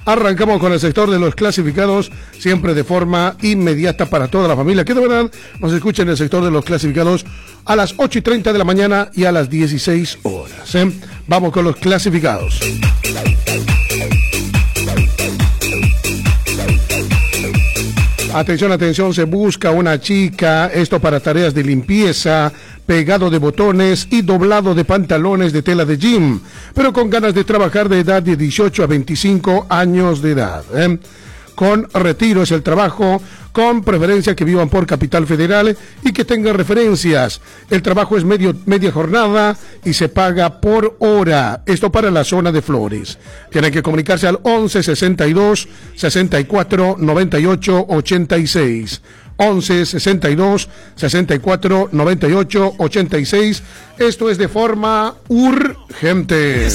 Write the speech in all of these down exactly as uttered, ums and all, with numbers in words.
Arrancamos con el sector de los clasificados, siempre de forma inmediata para toda la familia, que de verdad nos escucha en el sector de los clasificados a las ocho y treinta de la mañana y a las dieciséis horas. ¿eh? Vamos con los clasificados. Atención, atención, se busca una chica, esto para tareas de limpieza, pegado de botones y doblado de pantalones de tela de jean, pero con ganas de trabajar de edad de dieciocho a veinticinco años de edad. ¿eh? Con retiro es el trabajo, con preferencia que vivan por Capital Federal y que tengan referencias. El trabajo es medio, media jornada y se paga por hora. Esto para la zona de Flores. Tienen que comunicarse al once sesenta y dos sesenta y cuatro noventa y ocho ochenta y seis. once sesenta y dos sesenta y cuatro noventa y ocho ochenta y seis. Esto es de forma urgente.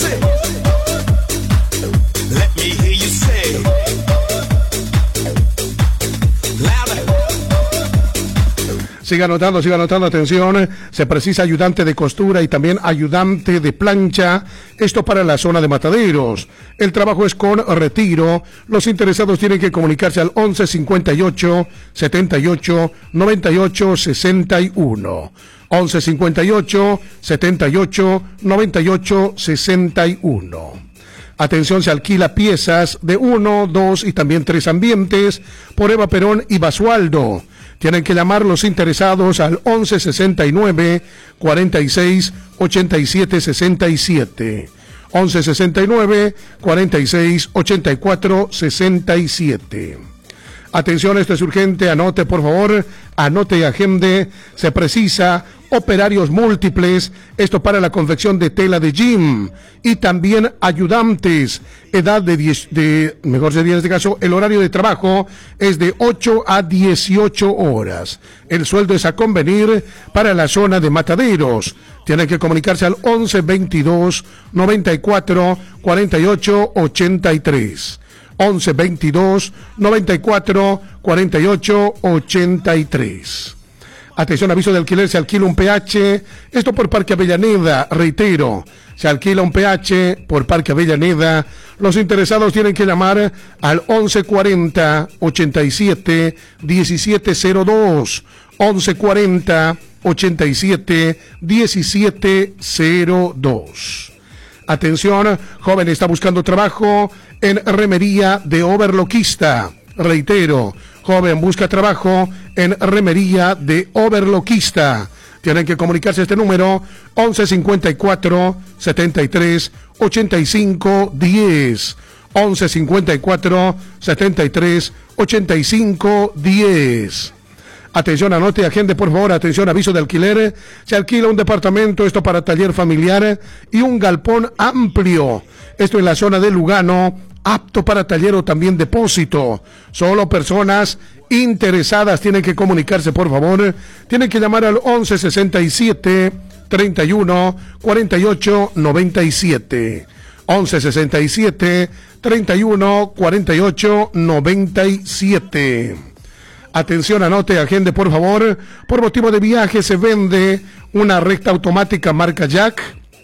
Siga anotando, siga anotando, atención, se precisa ayudante de costura y también ayudante de plancha, esto para la zona de Mataderos. El trabajo es con retiro, los interesados tienen que comunicarse al once cincuenta y ocho setenta y ocho noventa y ocho sesenta y uno. once cincuenta y ocho setenta y ocho noventa y ocho sesenta y uno. Atención, se alquila piezas de uno, dos y también tres ambientes por Eva Perón y Basualdo. Tienen que llamar los interesados al once sesenta y nueve cuarenta y seis ochenta y siete sesenta y siete. once sesenta y nueve cuarenta y seis ochenta y cuatro sesenta y siete. Atención, esto es urgente, anote por favor, anote y agende, se precisa operarios múltiples, esto para la confección de tela de jean, y también ayudantes, edad de diez, de, mejor sería en este caso, el horario de trabajo es de ocho a dieciocho horas, el sueldo es a convenir para la zona de Mataderos, tienen que comunicarse al once veintidós noventa y cuatro cuarenta y ocho ochenta y tres. once veintidós noventa y cuatro cuarenta y ocho ochenta y tres. Atención, aviso de alquiler, se alquila un P H, esto por Parque Avellaneda, reitero, se alquila un P H por Parque Avellaneda, los interesados tienen que llamar al once cuarenta ochenta y siete diecisiete cero dos, once cuarenta ochenta y siete diecisiete cero dos. Atención, joven está buscando trabajo en remería de overloquista. Reitero, joven busca trabajo en remería de overloquista. Tienen que comunicarse a este número once cincuenta y cuatro setenta y tres ochenta y cinco diez. once cincuenta y cuatro setenta y tres ochenta y cinco diez. Atención, anote, agende por favor, atención, aviso de alquiler, se alquila un departamento, esto para taller familiar y un galpón amplio, esto en la zona de Lugano, apto para taller o también depósito, solo personas interesadas tienen que comunicarse por favor, tienen que llamar al once sesenta y siete treinta y uno cuarenta y ocho noventa y siete, once sesenta y siete treinta y uno cuarenta y ocho noventa y siete. Atención, anote, agende por favor, por motivo de viaje se vende una recta automática marca Jack,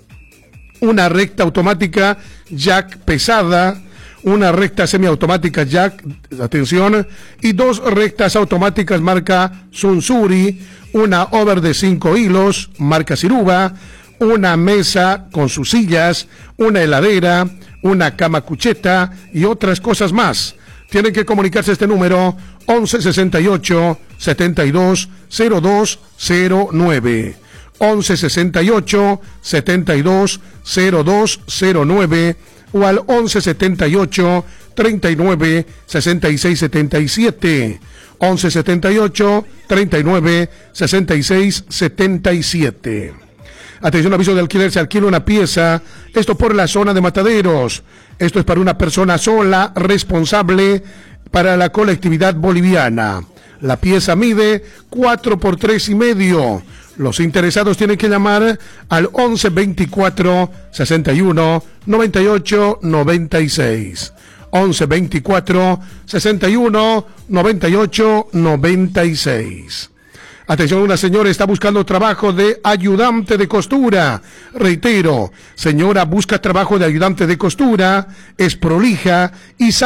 una recta automática Jack pesada, una recta semiautomática Jack, atención, y dos rectas automáticas marca Sunsuri, una over de cinco hilos marca Ciruba, una mesa con sus sillas, una heladera, una cama cucheta y otras cosas más. Tienen que comunicarse a este número once sesenta y ocho setenta y dos cero dos cero nueve. once sesenta y ocho setenta y dos cero dos cero nueve o al once setenta y ocho treinta y nueve sesenta y seis setenta y siete. once setenta y ocho treinta y nueve sesenta y seis setenta y siete. Atención, aviso de alquiler, se alquila una pieza, esto por la zona de Mataderos. Esto es para una persona sola, responsable para la colectividad boliviana. La pieza mide cuatro por tres y medio. Los interesados tienen que llamar al once veinticuatro sesenta y uno noventa y ocho noventa y seis. once veinticuatro sesenta y uno noventa y ocho noventa y seis. Atención, una señora está buscando trabajo de ayudante de costura. Reitero, señora busca trabajo de ayudante de costura, es prolija y